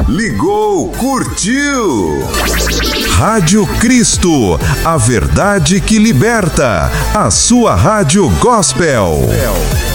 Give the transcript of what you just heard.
Ligou, curtiu. Rádio Cristo, a verdade que liberta. A sua rádio gospel.